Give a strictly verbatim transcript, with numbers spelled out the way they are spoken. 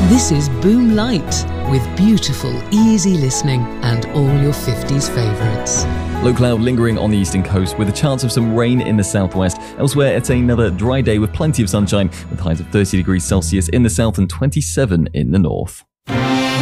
This is Boom Light, with beautiful, easy listening and all your fifties favourites. Low cloud lingering on the eastern coast with a chance of some rain in the southwest. Elsewhere, it's another dry day with plenty of sunshine with highs of thirty degrees Celsius in the south and twenty-seven in the north.